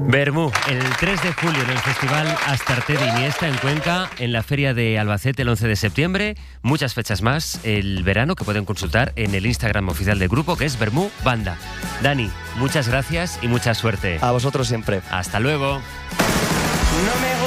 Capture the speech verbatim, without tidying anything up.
Bermú, el tres de julio en el Festival Astarte de Iniesta en Cuenca, en la Feria de Albacete el once de septiembre, muchas fechas más el verano que pueden consultar en el Instagram oficial del grupo, que es Bermú Banda. Dani, muchas gracias y mucha suerte. A vosotros siempre. Hasta luego. No me